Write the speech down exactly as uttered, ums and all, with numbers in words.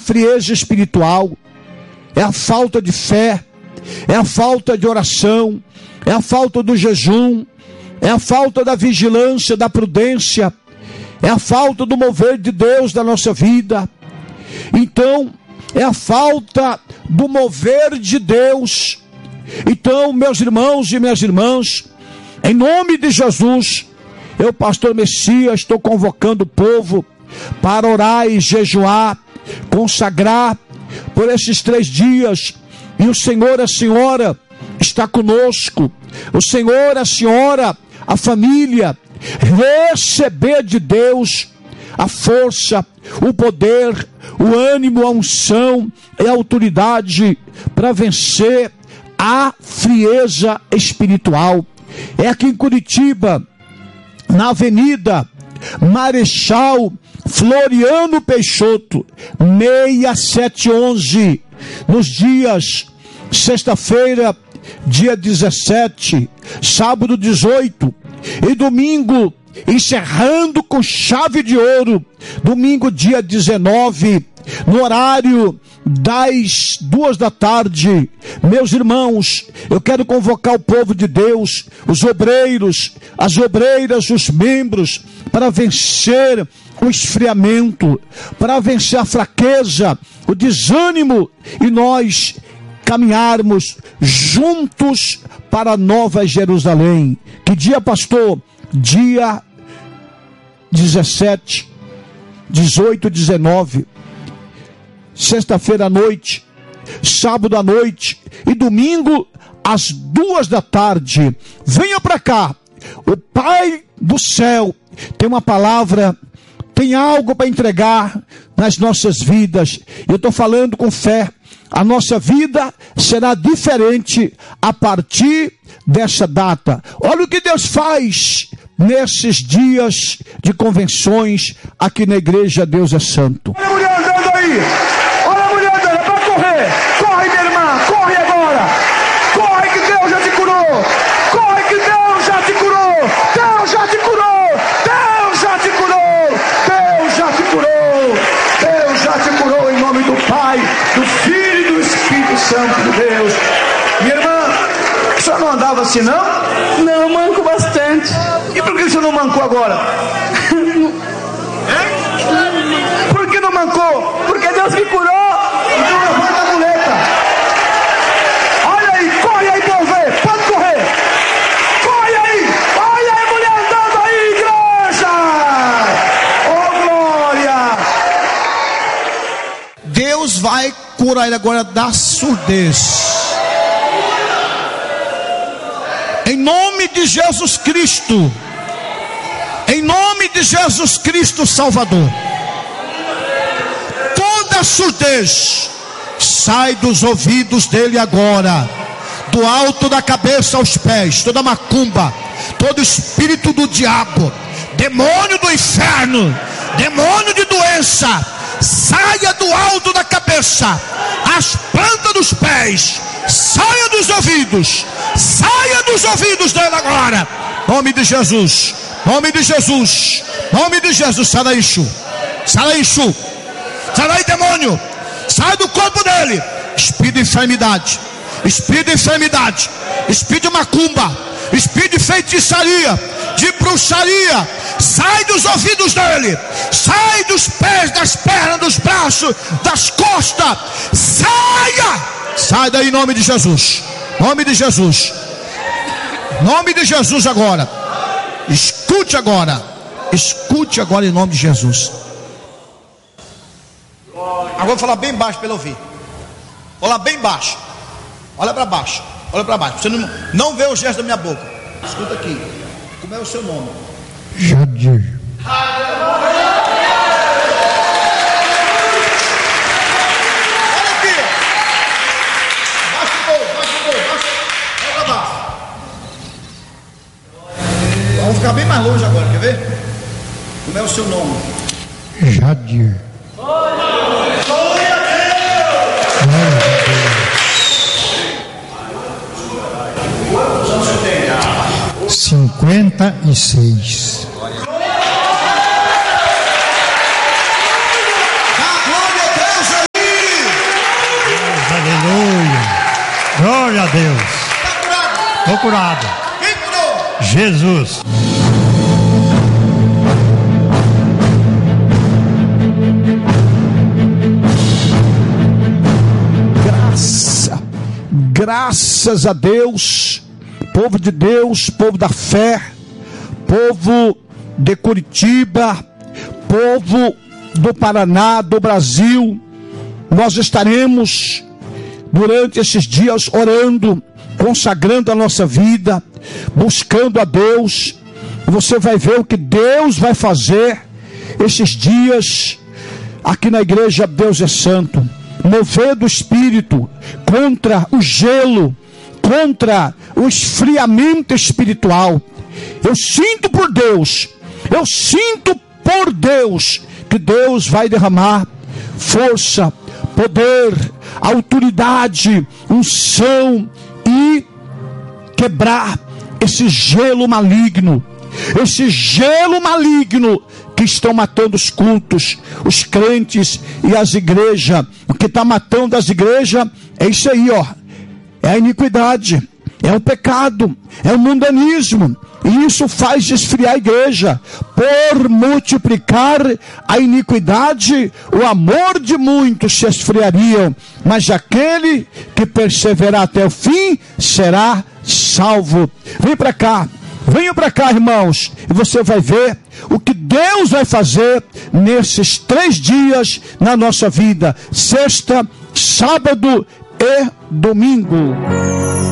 frieza espiritual, é a falta de fé, é a falta de oração, é a falta do jejum, é a falta da vigilância, da prudência, é a falta do mover de Deus na nossa vida. Então, é a falta do mover de Deus. Então, meus irmãos e minhas irmãs, em nome de Jesus, eu, pastor Messias, estou convocando o povo para orar e jejuar, consagrar por esses três dias. E o Senhor, a Senhora está conosco. O Senhor, a Senhora, a família, receber de Deus a força, o poder, o ânimo, a unção e a autoridade para vencer a frieza espiritual. É aqui em Curitiba, na Avenida Marechal Floriano Peixoto, seis sete onze, nos dias sexta-feira, dia dezessete, sábado dezoito e domingo, encerrando com chave de ouro, domingo dia dezenove, no horário das duas da tarde. Meus irmãos, eu quero convocar o povo de Deus, os obreiros, as obreiras, os membros, para vencer o esfriamento, para vencer a fraqueza, o desânimo, e nós caminharmos juntos para Nova Jerusalém. Que dia, pastor? Dia dezessete, dezoito, dezenove, sexta-feira à noite, sábado à noite e domingo às duas da tarde. Venha para cá. O Pai do céu tem uma palavra, tem algo para entregar nas nossas vidas. Eu estou falando com fé. A nossa vida será diferente a partir dessa data. Olha o que Deus faz nesses dias de convenções aqui na igreja Deus é Santo. Olha a mulher andando aí. Olha a mulher andando. É para correr. Corre, minha irmã. Corre agora. Corre que Deus já te curou. Corre que Deus já te curou. Deus já te curou. Deus já te curou. Deus já te curou. Deus já te curou em nome do Pai, do Filho e do Espírito Santo de Deus. Minha irmã, a senhora não andava assim, não? Não, manco bastante. E por que você não mancou agora? Por que não mancou? Porque Deus me curou. Então levanta a muleta. Olha aí, corre aí pra eu ver. Pode correr. Corre aí. Olha aí, mulher andando aí, igreja. Oh, glória. Deus vai curar ele agora da surdez. Em nome de Jesus Cristo. Em nome de Jesus Cristo Salvador. Toda surdez sai dos ouvidos dele agora. Do alto da cabeça aos pés. Toda macumba, todo espírito do diabo, demônio do inferno, demônio de doença, saia do alto da cabeça, as plantas dos pés, saia dos ouvidos, saia dos ouvidos dele agora. Nome de Jesus, nome de Jesus, nome de Jesus. Sai daí, Exu, sai daí, Exu, sai daí, demônio, sai do corpo dele. Espírito de enfermidade, espírito de enfermidade, espírito de macumba, espírito de feitiçaria, de bruxaria, sai dos ouvidos dele, sai dos pés, das pernas, dos braços, das costas, saia, sai daí em nome de Jesus, nome de Jesus, nome de Jesus agora, escute agora, escute agora em nome de Jesus. Agora vou falar bem baixo para ele ouvir, vou falar bem baixo, olha para baixo, olha para baixo, você não, não vê o gesto da minha boca, escuta aqui, como é o seu nome? Jadir. Vamos ficar bem mais longe agora, quer ver? Como é o seu nome? Jadir. Glória a Deus! Quantos anos você tem? cinquenta e seis. Dá glória a Deus aí! Glória a Deus. Estou curado. Quem curou? Jesus. Graça, graças a Deus, povo de Deus, povo da fé, povo de Curitiba, povo do Paraná, do Brasil. Nós estaremos durante esses dias orando, consagrando a nossa vida, buscando a Deus. Você vai ver o que Deus vai fazer esses dias aqui na igreja Deus é Santo. Mover do Espírito contra o gelo, contra o esfriamento espiritual. Eu sinto por Deus, eu sinto por Deus, que Deus vai derramar força, poder, autoridade, unção e quebrar esse gelo maligno, esse gelo maligno que estão matando os cultos, os crentes e as igrejas. O que está matando as igrejas é isso aí, ó. É a iniquidade, é o pecado, é o mundanismo. E isso faz esfriar a igreja. Por multiplicar a iniquidade, o amor de muitos se esfriaria, mas aquele que perseverar até o fim será salvo. Vem para cá, venha para cá, irmãos, e você vai ver o que Deus vai fazer nesses três dias na nossa vida: sexta, sábado e domingo.